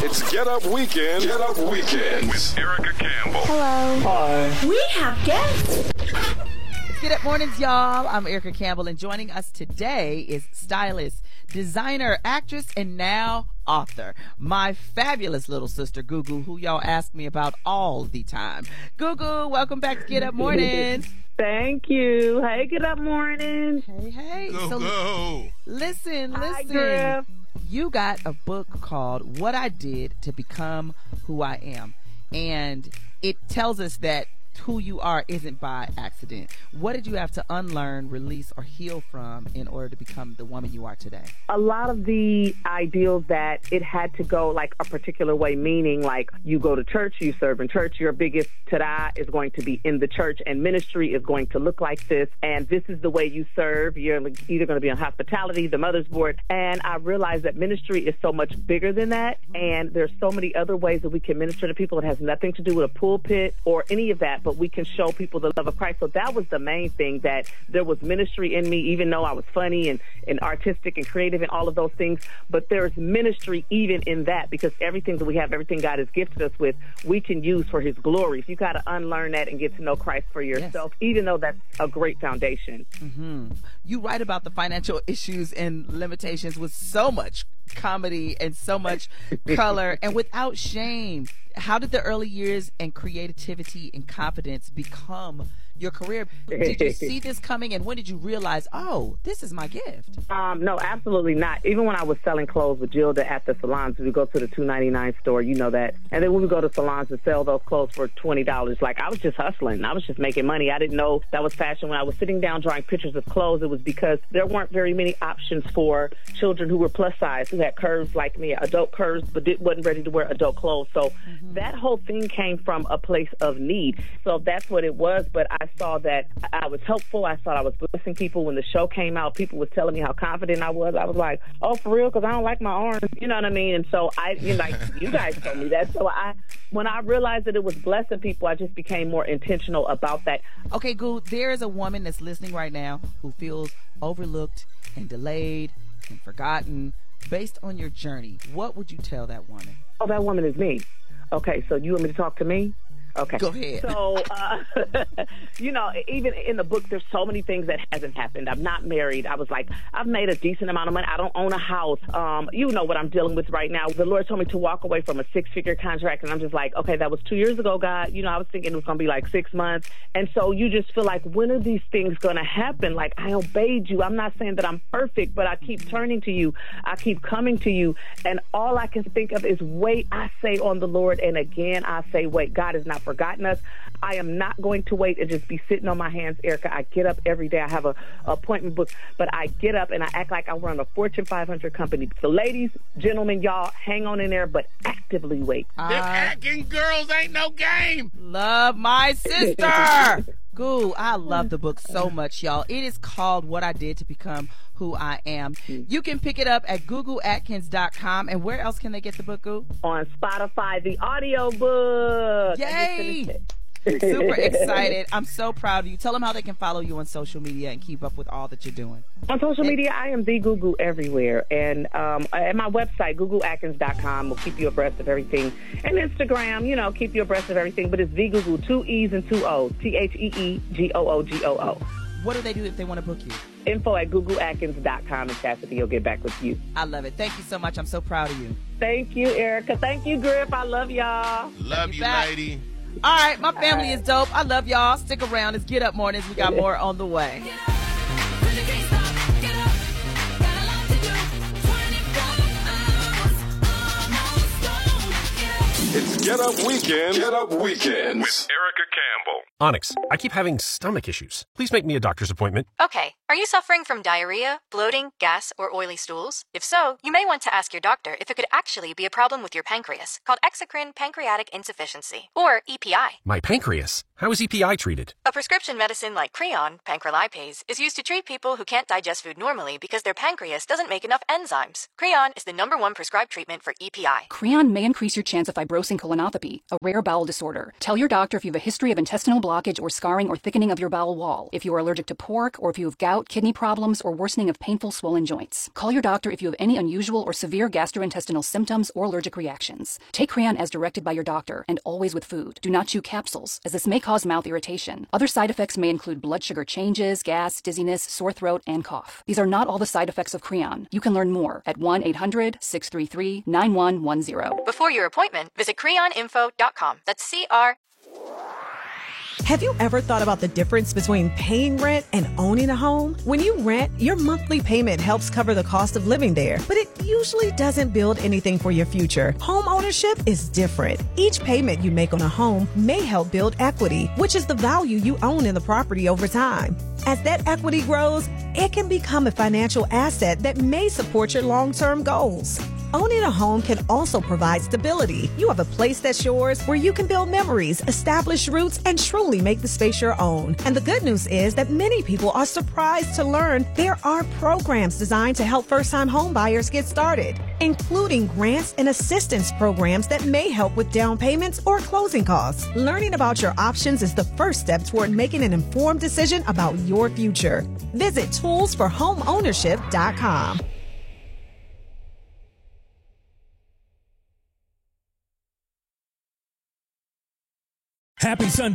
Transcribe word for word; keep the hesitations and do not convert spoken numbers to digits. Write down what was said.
It's Get Up Weekend. Get Up Weekend with Erica Campbell. Hello. Hi. We have guests. Get Up Mornings, y'all. I'm Erica Campbell, and joining us today is stylist, designer, actress, and now author, my fabulous little sister, Gugu, who y'all ask me about all the time. Gugu, welcome back to Get Up Mornings. Thank you. Hey, Get Up Mornings. Hey, hey. Go, so, go. Listen, Hi, listen. Griff. You got a book called What I Did to Become Who I Am, and it tells us that who you are isn't by accident. What did you have to unlearn, release, or heal from in order to become the woman you are today? A lot of the ideals that it had to go like a particular way, meaning like you go to church, you serve in church, your biggest ta-da is going to be in the church, and ministry is going to look like this, and this is the way you serve. You're either going to be on hospitality, the mother's board, and I realized that ministry is so much bigger than that, and there's so many other ways that we can minister to people. It has nothing to do with a pulpit or any of that, but we can show people the love of Christ. So that was the main thing, that there was ministry in me, even though I was funny and, and artistic and creative and all of those things. But there's ministry even in that, because everything that we have, everything God has gifted us with, we can use for his glory. So you got to unlearn that and get to know Christ for yourself, yes. Even though that's a great foundation. Mm-hmm. You write about the financial issues and limitations with so much comedy and so much color and without shame. How did the early years and creativity and confidence become your career? Did you see this coming, and when did you realize, oh, this is my gift? Um, no, absolutely not. Even when I was selling clothes with Gilda at the salons, we go to the two ninety-nine store, you know that. And then when we go to salons and sell those clothes for twenty dollars, like I was just hustling. I was just making money. I didn't know that was fashion. When I was sitting down drawing pictures of clothes, it was because there weren't very many options for children who were plus size, who had curves like me, adult curves, but did, wasn't ready to wear adult clothes. So mm-hmm. that whole thing came from a place of need. So that's what it was. But I saw that I was helpful. I thought I was blessing people. When the show came out, people was telling me how confident I was. I was like, oh, for real? Because I don't like my arms. You know what I mean? And so I, you know, like you guys told me that. So I, when I realized that it was blessing people, I just became more intentional about that. Okay, Goo, there is a woman that's listening right now who feels overlooked and delayed and forgotten. Based on your journey, what would you tell that woman? Oh, that woman is me. Okay, so you want me to talk to me? Okay. Go ahead. So, uh, you know, even in the book, there's so many things that hasn't happened. I'm not married. I was like, I've made a decent amount of money. I don't own a house. Um, you know what I'm dealing with right now. The Lord told me to walk away from a six-figure contract, and I'm just like, okay, that was two years ago, God. You know, I was thinking it was going to be like six months. And so you just feel like, when are these things going to happen? Like, I obeyed you. I'm not saying that I'm perfect, but I keep turning to you. I keep coming to you. And all I can think of is wait. I say on the Lord, and again, I say wait. God is not forgotten us. I am not going to wait and just be sitting on my hands, Erica. I get up every day. I have a, a appointment book, but I get up and I act like I run a Fortune five hundred company. So ladies, gentlemen, y'all, hang on in there, but actively wait. Them acting girls ain't no game. Love my sister. Goo, I love the book so much, y'all. It is called What I Did to Become Who I Am. You can pick it up at gugu atkins dot com. And where else can they get the book, Goo? On Spotify, the audio book. Yay! Super excited. I'm so proud of you. Tell them how they can follow you on social media and keep up with all that you're doing. On social media, I am the Gugu everywhere. And um, at my website, gugu atkins dot com, will keep you abreast of everything. And Instagram, you know, keep you abreast of everything. But it's the Gugu, two E's and two O's. T H E E G O O G O O. What do they do if they want to book you? Info at gugu atkins dot com, and Chastity will get back with you. I love it. Thank you so much. I'm so proud of you. Thank you, Erica. Thank you, Griff. I love y'all. Love you, you lady. All right, my family is dope. I love y'all. Stick around. It's Get Up Mornings. We got more on the way. It's Get Up Weekend. Get Up Weekend with Erica Campbell. Onyx, I keep having stomach issues. Please make me a doctor's appointment. Okay. Are you suffering from diarrhea, bloating, gas, or oily stools? If so, you may want to ask your doctor if it could actually be a problem with your pancreas, called exocrine pancreatic insufficiency, or E P I. My pancreas? How is E P I treated? A prescription medicine like Creon, pancrelipase, is used to treat people who can't digest food normally because their pancreas doesn't make enough enzymes. Creon is the number one prescribed treatment for E P I. Creon may increase your chance of fibrosing colonopathy, a rare bowel disorder. Tell your doctor if you have a history of intestinal blockage or scarring or thickening of your bowel wall, if you are allergic to pork, or if you have gout, kidney problems, or worsening of painful swollen joints. Call your doctor if you have any unusual or severe gastrointestinal symptoms or allergic reactions. Take Creon as directed by your doctor and always with food. Do not chew capsules, as this may cause mouth irritation. Other side effects may include blood sugar changes, gas, dizziness, sore throat, and cough. These are not all the side effects of Creon. You can learn more at one eight hundred, six three three, nine one one zero. Before your appointment, visit creon info dot com. That's C R. Have you ever thought about the difference between paying rent and owning a home? When you rent, your monthly payment helps cover the cost of living there, but it usually doesn't build anything for your future. Home ownership is different. Each payment you make on a home may help build equity, which is the value you own in the property over time. As that equity grows, it can become a financial asset that may support your long-term goals. Owning a home can also provide stability. You have a place that's yours where you can build memories, establish roots, and truly make the space your own. And the good news is that many people are surprised to learn there are programs designed to help first-time home buyers get started, including grants and assistance programs that may help with down payments or closing costs. Learning about your options is the first step toward making an informed decision about your future. Visit tools for home ownership dot com. Happy Sunday.